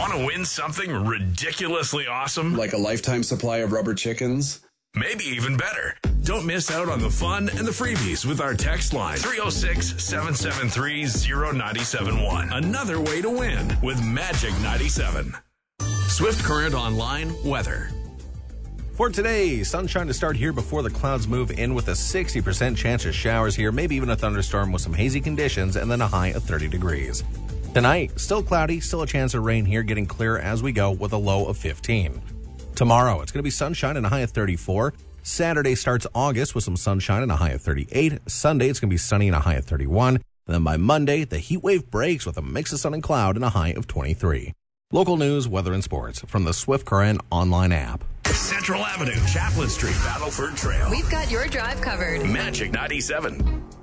Want to win something ridiculously awesome? Like a lifetime supply of rubber chickens? Maybe even better. Don't miss out on the fun and the freebies with our text line 306-773-0971. Another way to win with Magic 97. Swift Current Online weather. For today, sunshine to start here before the clouds move in with a 60% chance of showers here, maybe even a thunderstorm with some hazy conditions, and then a high of 30 degrees. Tonight, still cloudy, still a chance of rain here, getting clear as we go with a low of 15. Tomorrow, it's going to be sunshine and a high of 34. Saturday starts August with some sunshine and a high of 38. Sunday, it's going to be sunny and a high of 31. And then by Monday, the heat wave breaks with a mix of sun and cloud and a high of 23. Local news, weather, and sports from the Swift Current online app. Central Avenue, Chaplin Street, Battleford Trail. We've got your drive covered. Magic 97.